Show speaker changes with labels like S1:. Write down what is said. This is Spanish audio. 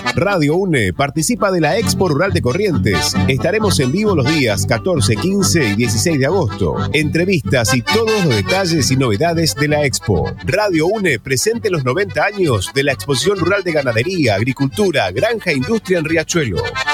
S1: Radio UNE participa de la Expo Rural de Corrientes. Estaremos en vivo los días 14, 15 y 16 de agosto. Entrevistas y todos los detalles y novedades de la Expo. Radio UNE presente los 90 años de la Exposición Rural de Ganadería, Agricultura, Granja e Industria en Riachuelo.